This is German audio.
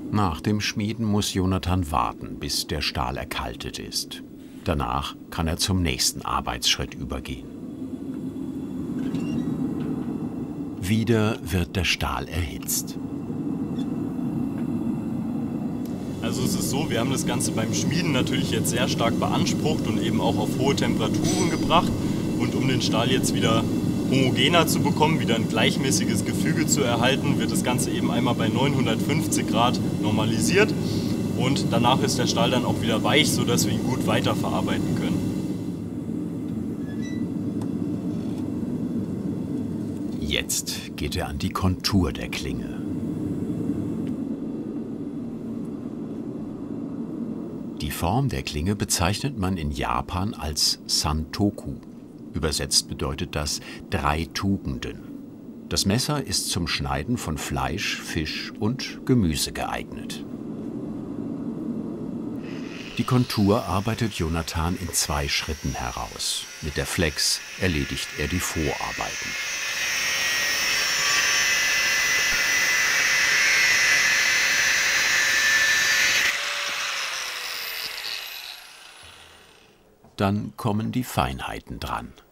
Nach dem Schmieden muss Jonathan warten, bis der Stahl erkaltet ist. Danach kann er zum nächsten Arbeitsschritt übergehen. Wieder wird der Stahl erhitzt. Also es ist so, wir haben das Ganze beim Schmieden natürlich jetzt sehr stark beansprucht und eben auch auf hohe Temperaturen gebracht. Und um den Stahl jetzt wieder homogener zu bekommen, wieder ein gleichmäßiges Gefüge zu erhalten, wird das Ganze eben einmal bei 950 Grad normalisiert. Und danach ist der Stahl dann auch wieder weich, sodass wir ihn gut weiterverarbeiten können. Jetzt geht er an die Kontur der Klinge. Die Form der Klinge bezeichnet man in Japan als Santoku. Übersetzt bedeutet das 3 Tugenden. Das Messer ist zum Schneiden von Fleisch, Fisch und Gemüse geeignet. Die Kontur arbeitet Jonathan in 2 Schritten heraus. Mit der Flex erledigt er die Vorarbeiten. Dann kommen die Feinheiten dran.